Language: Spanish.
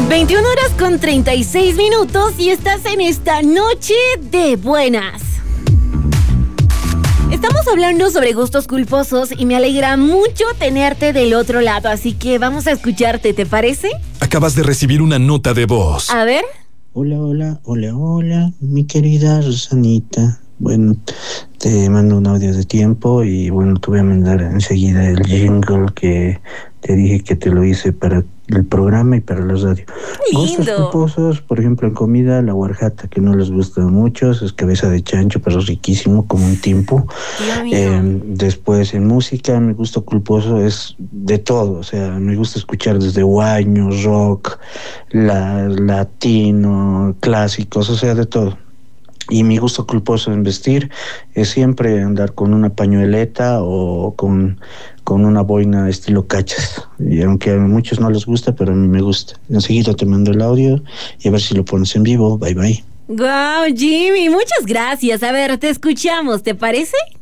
21 horas con 36 minutos y estás en esta noche de buenas. Estamos hablando sobre gustos culposos y me alegra mucho tenerte del otro lado, así que vamos a escucharte, ¿te parece? Acabas de recibir una nota de voz. A ver. Hola, mi querida Rosanita. Bueno, te mando un audio de tiempo y bueno, te voy a mandar enseguida el jingle que te dije que te lo hice para el programa y para la radio. Lindo. Gustos culposos, por ejemplo, en comida, la guarjata, que no les gusta mucho, es cabeza de chancho, pero riquísimo, como un tiempo. Después, en música, mi gusto culposo es de todo, o sea, me gusta escuchar desde guaño, rock, latino, clásicos, o sea, de todo. Y mi gusto culposo en vestir es siempre andar con una pañueleta o con una boina estilo cachas. Y aunque a muchos no les gusta, pero a mí me gusta. Enseguida te mando el audio y a ver si lo pones en vivo. Bye. Wow, Jimmy, muchas gracias. A ver, te escuchamos, ¿te parece?